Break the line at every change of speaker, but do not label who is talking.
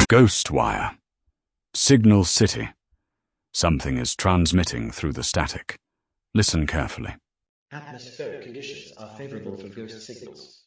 Ghost wire. Signal City. Something is transmitting through the static. Listen carefully.
Atmospheric conditions are favorable for ghost signals.